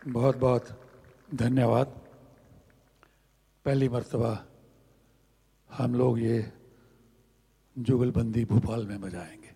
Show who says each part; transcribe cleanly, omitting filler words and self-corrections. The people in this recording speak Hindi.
Speaker 1: बहुत बहुत धन्यवाद। पहली मर्तबा हम लोग ये जुगलबंदी भोपाल में बजाएंगे।